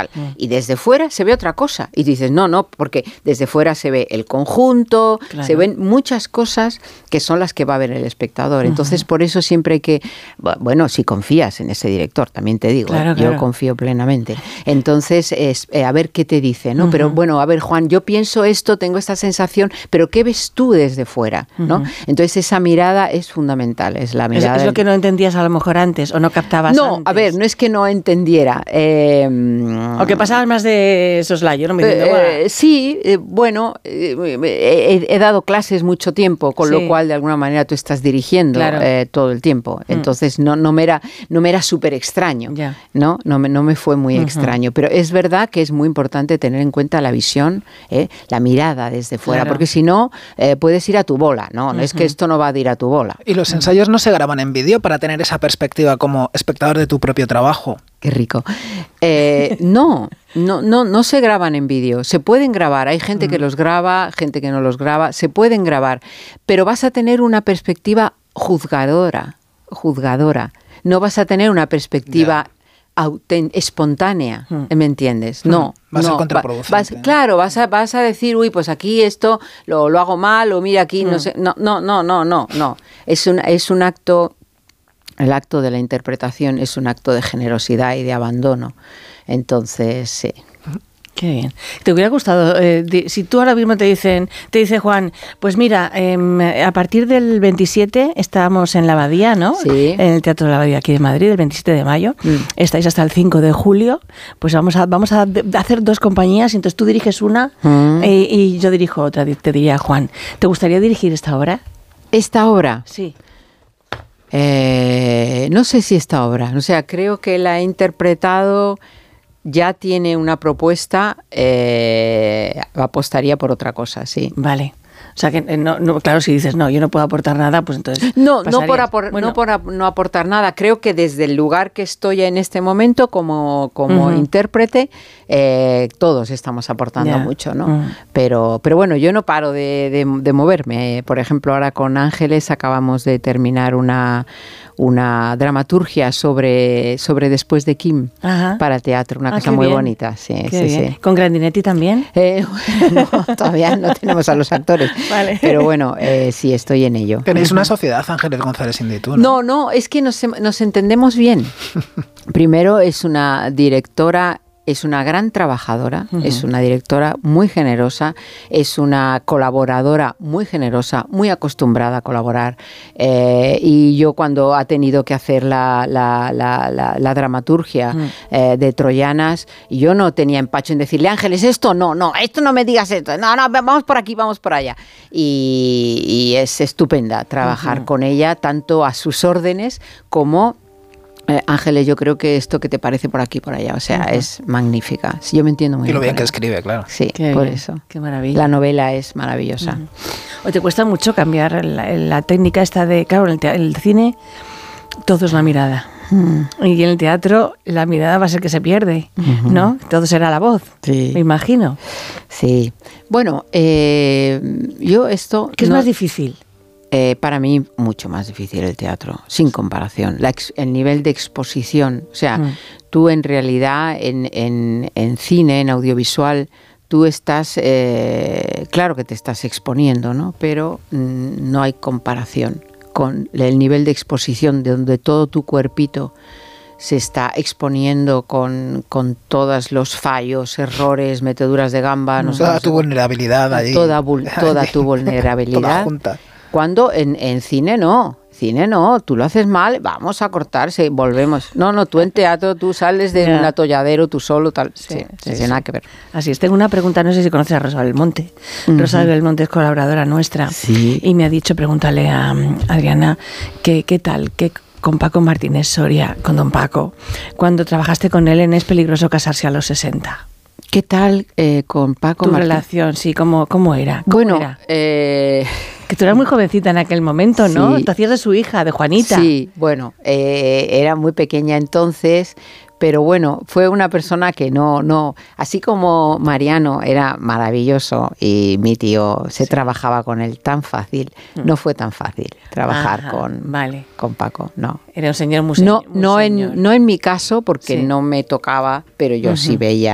tal. Y desde fuera se ve otra cosa. Y dices, no, porque desde fuera se ve el conjunto, se ven muchas cosas que son las que va a ver el espectador. Entonces, por eso siempre hay que, bueno, si confías en ese director, también te digo, yo confío plenamente. Entonces, a ver qué te dice, ¿no? Pero bueno, a ver, Juan, yo pienso esto, tengo esta sensación, pero ¿qué ves tú desde fuera? ¿No? Entonces, esa mirada es fundamental, es la mirada. ¿Es lo que no entendías a lo mejor antes o no captabas antes? A ver, no es que no entendiera. O que pasabas más de soslayo, ¿no? Sí, bueno, he dado clases mucho tiempo, con lo cual de alguna manera tú estás dirigiendo todo el tiempo. Entonces no me era súper extraño, ¿no? No me fue muy extraño. Pero es verdad que es muy importante tener en cuenta la visión, la mirada desde fuera, porque si no, puedes ir a tu bola, ¿no? Es que esto no va a ir a tu bola. ¿Y los ensayos no se graban en vídeo para tener esa perspectiva como espectador de tu propio trabajo? Qué rico. No se graban en vídeo. Se pueden grabar. Hay gente que los graba, gente que no los graba. Se pueden grabar. Pero vas a tener una perspectiva juzgadora. No vas a tener una perspectiva espontánea, ¿me entiendes? No. Va a ser contraproducente. Claro, vas a decir, uy, pues aquí esto lo hago mal, o mira aquí, no sé. No. Es un acto. El acto de la interpretación es un acto de generosidad y de abandono. Entonces, sí. Qué bien. ¿Te hubiera gustado, si tú ahora mismo te dice Juan, pues mira, a partir del 27 estamos en la Abadía, ¿no? Sí. En el Teatro de la Abadía aquí de Madrid, el 27 de mayo. Estáis hasta el 5 de julio. Pues vamos a hacer 2 compañías, y entonces tú diriges una y yo dirijo otra. Te diría, Juan, ¿te gustaría dirigir esta obra? ¿Esta obra? Sí. No sé si esta obra, o sea, creo que la he interpretado, ya tiene una propuesta, apostaría por otra cosa, sí. Vale. O sea, que no, claro, si dices, no, yo no puedo aportar nada, pues entonces no por no aportar nada. Creo que desde el lugar que estoy en este momento como intérprete, todos estamos aportando mucho, ¿no? Pero bueno, yo no paro de moverme. Por ejemplo, ahora con Ángeles acabamos de terminar una dramaturgia sobre Después de Kim para el teatro, una cosa muy bonita. Sí. ¿Con Grandinetti también? No, todavía no tenemos a los actores. Vale. Pero bueno, sí, estoy en ello. Tenéis una sociedad, Ángeles González Indytun, ¿no? No, es que nos entendemos bien. Primero, es una directora, es una gran trabajadora, es una directora muy generosa, es una colaboradora muy generosa, muy acostumbrada a colaborar. Y yo cuando ha tenido que hacer la dramaturgia de Troyanas, yo no tenía empacho en decirle, Ángeles, esto no me digas esto, no, vamos por aquí, vamos por allá. Y es estupenda trabajar con ella, tanto a sus órdenes como... Ángeles, yo creo que esto que te parece por aquí por allá, o sea, es magnífica. Sí, yo me entiendo muy bien. Y lo bien que escribe, claro. Sí, qué por bien, eso. Qué maravilla. La novela es maravillosa. ¿O te cuesta mucho cambiar la técnica esta de, claro, el cine todo es la mirada. Y en el teatro la mirada va a ser que se pierde, ¿no? Todo será la voz, me imagino. Sí. Bueno, yo esto... ¿Qué es más difícil? Para mí mucho más difícil el teatro, sin comparación. El nivel de exposición, o sea, tú en realidad en cine, en audiovisual, tú estás, claro que te estás exponiendo, ¿no? Pero no hay comparación con el nivel de exposición de donde todo tu cuerpito se está exponiendo con todos los fallos, errores, meteduras de gamba. Toda tu vulnerabilidad ahí. Toda tu vulnerabilidad. Toda junta. Cuando en cine no, tú lo haces mal, vamos a cortarse, volvemos. No, tú en teatro, tú sales de un atolladero, tú solo, tal. Sí, nada que ver. Así es, tengo una pregunta, no sé si conoces a Rosa Belmonte. Rosa Belmonte es colaboradora nuestra. Sí. Y me ha dicho, pregúntale a Adriana, ¿qué tal? Con Paco Martínez Soria, con don Paco, cuando trabajaste con él en Es peligroso casarse a los 60. ¿Qué tal con Paco Martínez? Tu relación, sí, ¿cómo era? Bueno, que tú eras muy jovencita en aquel momento, ¿no? Sí. Te hacías de su hija, de Juanita. Sí, bueno, era muy pequeña entonces, pero bueno, fue una persona que no, así como Mariano era maravilloso y mi tío se trabajaba con él tan fácil, no fue tan fácil trabajar con Paco, no. Era un señor muy señor. No en mi caso, porque no me tocaba, pero yo sí veía